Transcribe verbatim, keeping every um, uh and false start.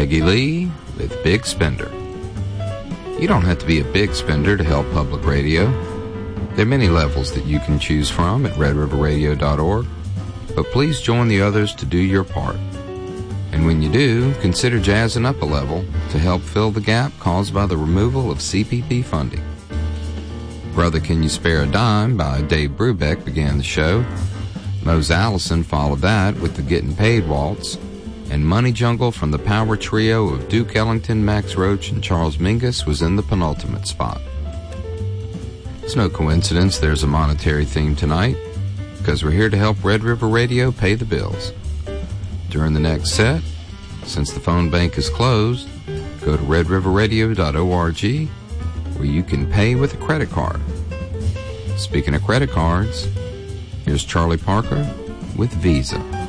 Peggy Lee with Big Spender. You don't have to be a big spender to help public radio. There are many levels that you can choose from at red river radio dot org, but please join the others to do your part. And when you do, consider jazzing up a level to help fill the gap caused by the removal of C P P funding. Brother Can You Spare a Dime by Dave Brubeck began the show. Mose Allison followed that with the Getting Paid Waltz, and Money Jungle from the power trio of Duke Ellington, Max Roach, and Charles Mingus was in the penultimate spot. It's no coincidence there's a monetary theme tonight, because we're here to help Red River Radio pay the bills. During the next set, since the phone bank is closed, go to red river radio dot org where you can pay with a credit card. Speaking of credit cards, here's Charlie Parker with Visa.